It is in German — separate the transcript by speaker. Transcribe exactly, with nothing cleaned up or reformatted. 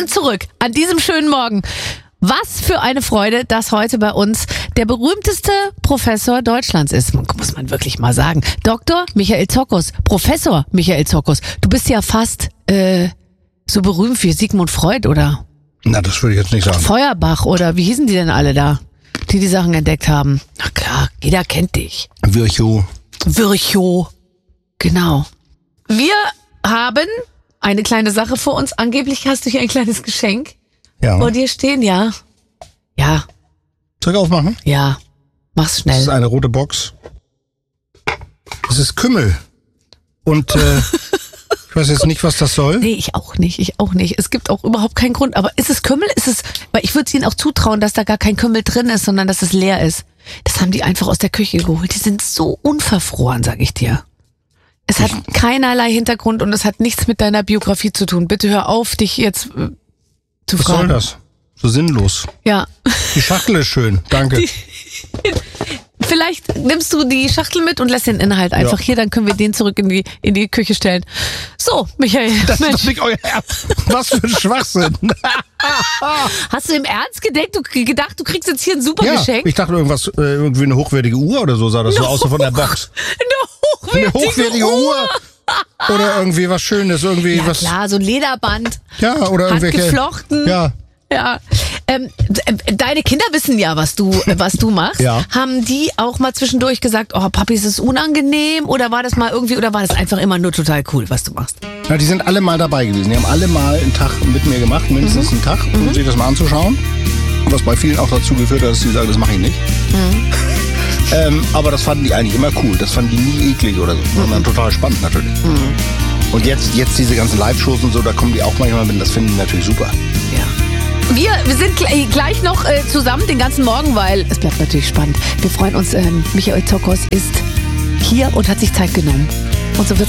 Speaker 1: zurück an diesem schönen Morgen. Was für eine Freude, dass heute bei uns der berühmteste Professor Deutschlands ist. Muss man wirklich mal sagen. Doktor Michael Zokos, Professor Michael Zokos. Du bist ja fast äh, so berühmt wie Sigmund Freud, oder?
Speaker 2: Na, das würde ich jetzt nicht sagen.
Speaker 1: Feuerbach, oder wie hießen die denn alle da, die die Sachen entdeckt haben? Na klar, jeder kennt dich.
Speaker 2: Virchow.
Speaker 1: Virchow. Genau. Wir haben eine kleine Sache vor uns. Angeblich hast du hier ein kleines Geschenk
Speaker 2: Ja.
Speaker 1: vor dir stehen, ja. Ja,
Speaker 2: Soll ich aufmachen?
Speaker 1: ja. Mach's
Speaker 2: Das
Speaker 1: schnell.
Speaker 2: ist eine rote Box. Das ist Kümmel. Und äh, ich weiß jetzt nicht, was das soll.
Speaker 1: Nee, ich auch nicht, ich auch nicht. Es gibt auch überhaupt keinen Grund. Aber ist es Kümmel? Ist es, weil ich würde es ihnen auch zutrauen, dass da gar kein Kümmel drin ist, sondern dass es leer ist. Das haben die einfach aus der Küche geholt. Die sind so unverfroren, sag ich dir. Es hat keinerlei Hintergrund und es hat nichts mit deiner Biografie zu tun. Bitte hör auf, dich jetzt äh, zu
Speaker 2: Was
Speaker 1: fragen.
Speaker 2: soll das? So sinnlos.
Speaker 1: Ja.
Speaker 2: Die Schachtel ist schön. Danke.
Speaker 1: Vielleicht nimmst du die Schachtel mit und lässt den Inhalt einfach
Speaker 2: Ja.
Speaker 1: hier, dann können wir den zurück in die in die Küche stellen. So, Michael,
Speaker 2: Das ist
Speaker 1: Mensch,
Speaker 2: doch nicht euer Ernst. Was für ein Schwachsinn.
Speaker 1: hast du im Ernst gedacht, du gedacht, du kriegst jetzt hier ein super
Speaker 2: Ja,
Speaker 1: Geschenk?
Speaker 2: ich dachte irgendwas, äh, irgendwie eine hochwertige Uhr oder so sah das so aus, so von der Box.
Speaker 1: Eine
Speaker 2: Eine
Speaker 1: hochwertige,
Speaker 2: hochwertige Uhr. Oder irgendwie was Schönes, irgendwie
Speaker 1: Ja
Speaker 2: was.
Speaker 1: klar, so ein Lederband,
Speaker 2: Ja, oder irgendwelche.
Speaker 1: handgeflochten.
Speaker 2: Ja.
Speaker 1: Ja. Ähm, d- deine Kinder wissen ja, was du was du machst.
Speaker 2: Ja.
Speaker 1: Haben die auch mal zwischendurch gesagt, oh Papi, ist es unangenehm? Oder war das mal irgendwie, oder war das einfach immer nur total cool, was du machst?
Speaker 2: Na, die sind alle mal dabei gewesen. Die haben alle mal einen Tag mit mir gemacht, mindestens einen Tag, um sich das mal anzuschauen. Was bei vielen auch dazu geführt hat, dass sie sagen, das mache ich nicht. ähm, aber das fanden die eigentlich immer cool. Das fanden die nie eklig oder so. Sondern total spannend natürlich. Und jetzt, jetzt diese ganzen Live-Shows und so, da kommen die auch manchmal mit. Das finden die natürlich super.
Speaker 1: Ja. Wir, wir sind gl- gleich noch äh, zusammen den ganzen Morgen, weil es bleibt natürlich spannend. Wir freuen uns, ähm, Michael Zokos ist hier und hat sich Zeit genommen. Und so wird